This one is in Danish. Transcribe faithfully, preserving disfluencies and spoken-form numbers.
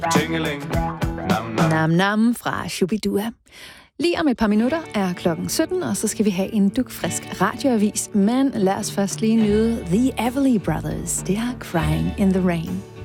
Tingeling. Nam, nam. Nam Nam fra Shubidua. Lige om et par minutter er klokken sytten, og så skal vi have en dugfrisk radioavis. Men lad os først lige nyde The Everly Brothers. Det er Crying in the Rain.